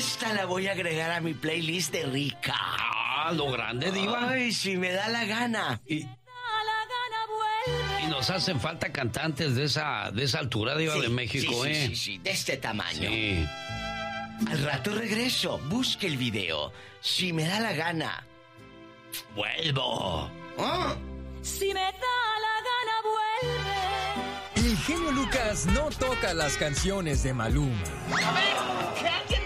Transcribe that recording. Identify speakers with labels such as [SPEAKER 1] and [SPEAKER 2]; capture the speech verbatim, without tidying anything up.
[SPEAKER 1] Esta la voy a agregar a mi playlist de Rika.
[SPEAKER 2] Ah, lo grande, diva.
[SPEAKER 1] Ay, si me da la gana.
[SPEAKER 2] Y, y nos hacen falta cantantes de esa, de esa altura, diva,
[SPEAKER 1] sí,
[SPEAKER 2] de México,
[SPEAKER 1] sí,
[SPEAKER 2] ¿eh?
[SPEAKER 1] Sí, sí, sí, de este tamaño.
[SPEAKER 2] Sí.
[SPEAKER 1] Al rato regreso, busque el video. Si me da la gana, vuelvo. ¿Oh?
[SPEAKER 3] Si me da la gana, vuelve.
[SPEAKER 4] El genio Lucas no toca las canciones de Maluma.
[SPEAKER 1] A ver, que alguien